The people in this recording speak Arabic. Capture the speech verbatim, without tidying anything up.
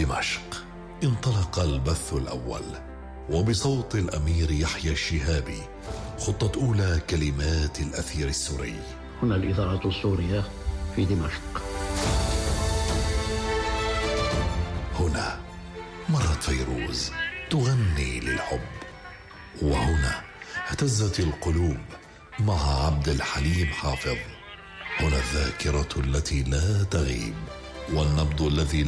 دمشق انطلق البث الأول، وبصوت الأمير يحيى الشهابي خطة أولى كلمات الأثير السوري. هنا الإذاعة السورية في دمشق. هنا مرت فيروز تغني للحب، وهنا اهتزت القلوب مع عبد الحليم حافظ. هنا الذاكرة التي لا تغيب، والنبض الذي